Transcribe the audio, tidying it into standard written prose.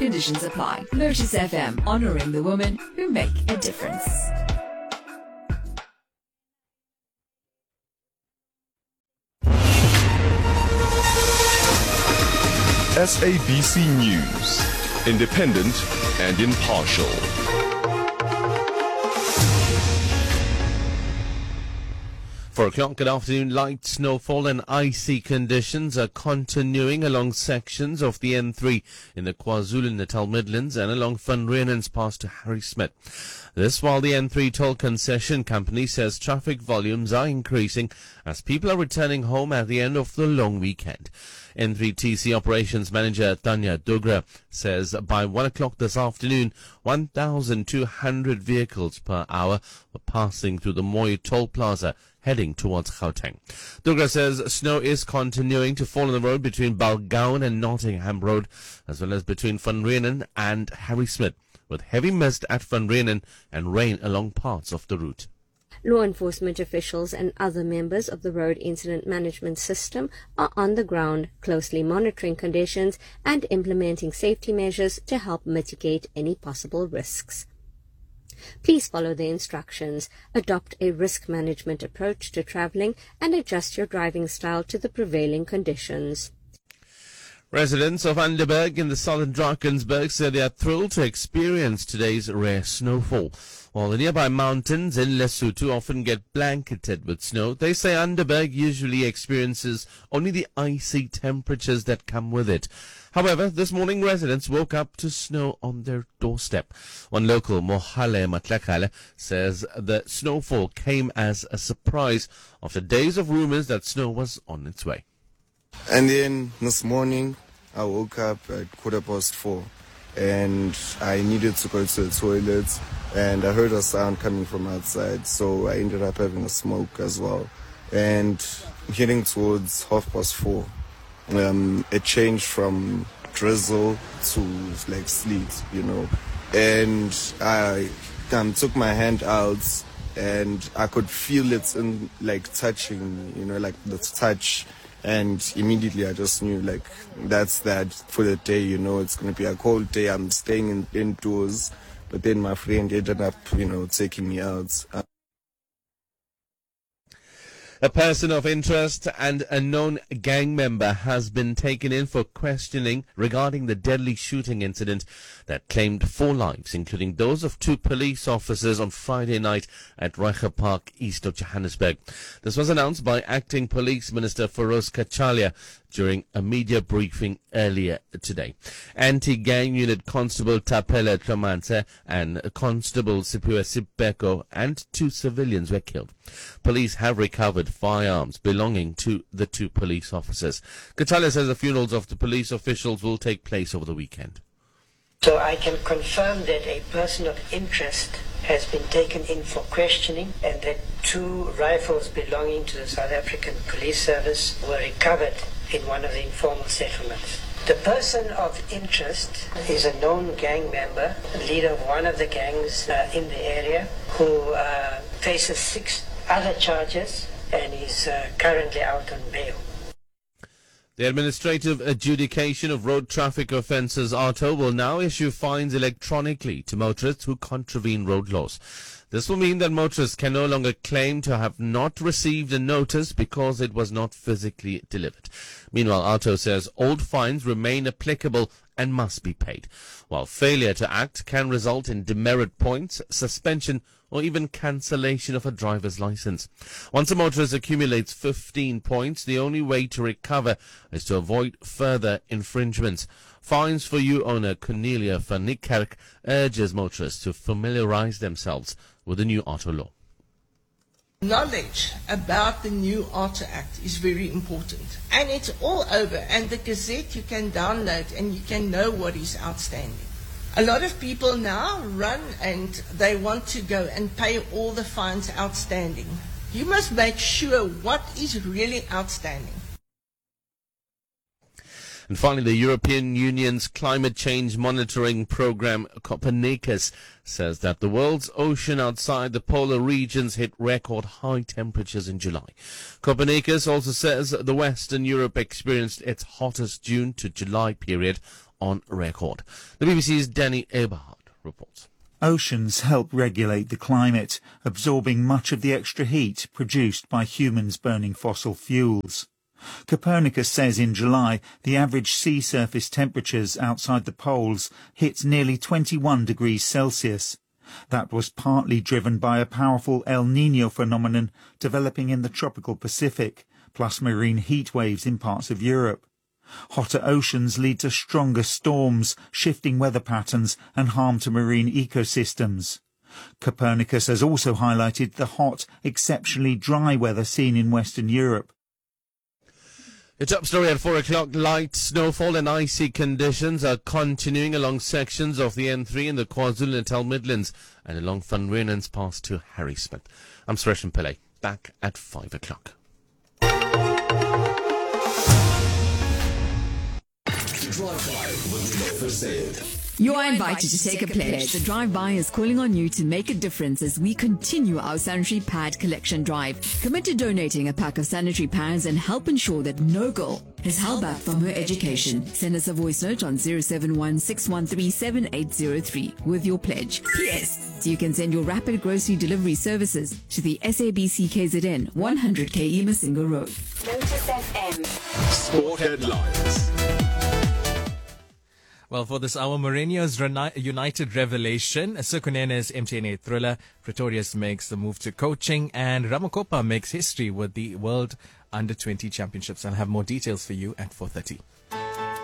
Conditions apply. Lotus FM, honoring the women who make a difference. SABC News, independent and impartial. For 4 o'clock, good afternoon. Light snowfall and icy conditions are continuing along sections of the N3 in the KwaZulu-Natal Midlands and along Van Reenen's pass to Harrismith. This while the N3 toll concession company says traffic volumes are increasing as people are returning home at the end of the long weekend. N3TC Operations Manager Tanya Dogra says by 1 o'clock this afternoon, 1,200 vehicles per hour were passing through the Moyo Toll Plaza heading towards Gauteng. Dogra says snow is continuing to fall on the road between Balgowan and Nottingham Road, as well as between Van Reenen and Harrismith, with heavy mist at Van Reenen and rain along parts of the route. Law enforcement officials and other members of the Road Incident Management System are on the ground, closely monitoring conditions and implementing safety measures to help mitigate any possible risks. Please follow the instructions, adopt a risk management approach to travelling, and adjust your driving style to the prevailing conditions. Residents of Underberg in the southern Drakensberg say they are thrilled to experience today's rare snowfall. While the nearby mountains in Lesotho often get blanketed with snow, they say Underberg usually experiences only the icy temperatures that come with it. However, this morning residents woke up to snow on their doorstep. One local, Mohale Matlakala, says the snowfall came as a surprise after days of rumors that snow was on its way. And then this morning, I woke up at 4:15 and I needed to go to the toilet and I heard a sound coming from outside, so I ended up having a smoke as well. And heading towards 4:30, it changed from drizzle to like sleet, and I took my hand out and I could feel it in like touching me, like the touch. And immediately I just knew, like, that's that for the day, it's going to be a cold day. I'm staying indoors. But then my friend ended up, taking me out. A person of interest and a known gang member has been taken in for questioning regarding the deadly shooting incident that claimed 4 lives, including those of 2 police officers on Friday night at Reiger Park, east of Johannesburg. This was announced by Acting Police Minister Feroz Kachalia during a media briefing earlier today. Anti-gang unit Constable Tapela Tramanse and Constable Sipiwe Sipeko and 2 civilians were killed. Police have recovered firearms belonging to the 2 police officers. Kachalia says the funerals of the police officials will take place over the weekend. So I can confirm that a person of interest has been taken in for questioning and that 2 rifles belonging to the South African Police Service were recovered in one of the informal settlements. The person of interest is a known gang member, leader of one of the gangs in the area, who faces 6 other charges and is currently out on bail. The Administrative Adjudication of Road Traffic Offences, ARTO, will now issue fines electronically to motorists who contravene road laws. This will mean that motorists can no longer claim to have not received a notice because it was not physically delivered. Meanwhile, ARTO says old fines remain applicable and must be paid, while failure to act can result in demerit points, suspension, or even cancellation of a driver's license. Once a motorist accumulates 15 points, the only way to recover is to avoid further infringements. Fines for You owner Cornelia van Niekerk urges motorists to familiarize themselves with the new auto law. Knowledge about the new Auto Act is very important. And it's all over. And the Gazette you can download and you can know what is outstanding. A lot of people now run and they want to go and pay all the fines outstanding. You must make sure what is really outstanding. And finally, the European Union's climate change monitoring program, Copernicus, says that the world's ocean outside the polar regions hit record high temperatures in July. Copernicus also says the Western Europe experienced its hottest June to July period on record. The BBC's Danny Eberhard reports. Oceans help regulate the climate, absorbing much of the extra heat produced by humans burning fossil fuels. Copernicus says in July the average sea surface temperatures outside the poles hit nearly 21 degrees Celsius. That was partly driven by a powerful El Niño phenomenon developing in the tropical Pacific, plus marine heat waves in parts of Europe. Hotter oceans lead to stronger storms, shifting weather patterns and harm to marine ecosystems. Copernicus has also highlighted the hot, exceptionally dry weather seen in Western Europe. The top story at 4 o'clock, light snowfall and icy conditions are continuing along sections of the N3 in the KwaZulu-Natal Midlands and along Van Rynens Pass to Harrismith. I'm Suresh Pillay, back at 5 o'clock. You are invited to take a pledge. The Drive-By is calling on you to make a difference as we continue our sanitary pad collection drive. Commit to donating a pack of sanitary pads and help ensure that no girl is held back from her education. Send us a voice note on 071-613-7803 with your pledge. P.S. You can send your rapid grocery delivery services to the SABC KZN 100 KE Masinga Road. Lotus FM. Sport headlines. Well, for this hour, Mourinho's United revelation, Sukunene's MTN thriller, Pretorius makes the move to coaching, and Ramakopa makes history with the World Under-20 Championships. I'll have more details for you at 4:30.